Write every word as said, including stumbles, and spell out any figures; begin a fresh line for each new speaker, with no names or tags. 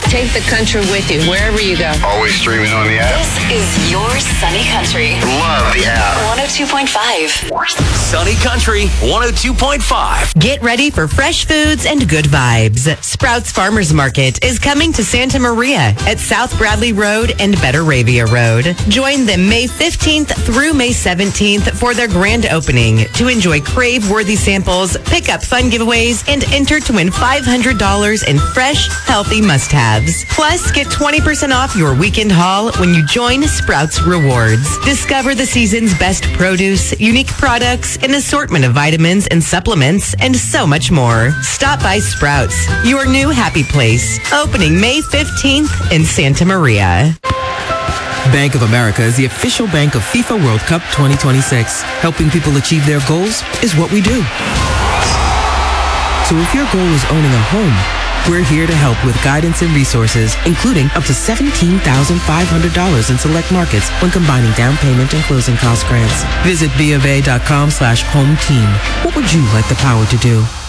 Take the country with you wherever you go.
Always streaming on the app.
This is your Sunny Country.
Love the app.
one oh two point five.
Sunny Country one oh two point five.
Get ready for fresh foods and good vibes. Sprouts Farmers Market is coming to Santa Maria at South Bradley Road and Betaravia Road. Join them May fifteenth through May seventeenth for their grand opening to enjoy crave-worthy samples, pick up fun giveaways, and enter to win five hundred dollars in fresh, healthy must-haves. Plus, get twenty percent off your weekend haul when you join Sprouts Rewards. Discover the season's best produce, unique products, an assortment of vitamins and supplements, and so much more. Stop by Sprouts, your new happy place. Opening May fifteenth in Santa Maria.
Bank of America is the official bank of FIFA World Cup twenty twenty-six. Helping people achieve their goals is what we do. So if your goal is owning a home, we're here to help with guidance and resources, including up to seventeen thousand five hundred dollars in select markets when combining down payment and closing cost grants. Visit B of A dot com slash home team. What would you like the power to do?